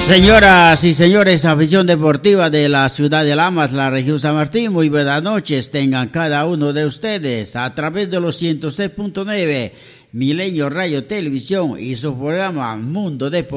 Señoras y señores, afición deportiva de la ciudad de Lamas, la región San Martín, muy buenas noches tengan cada uno de ustedes a través de los 106.9 Milenio Radio Televisión y su programa Mundo Deportivo.